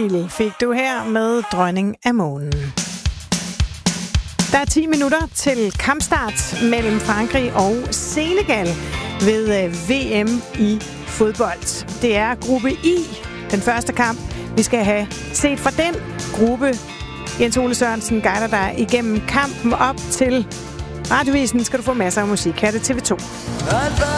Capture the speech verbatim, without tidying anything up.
Lille fik du her med Dronning af Månen. Der er ti minutter til kampstart mellem Frankrig og Senegal ved V M i fodbold. Det er gruppe I, den første kamp, vi skal have set fra den gruppe. Jens Ole Sørensen guider dig igennem kampen op til Radiovisen. Skal du få masser af musik her til T V to.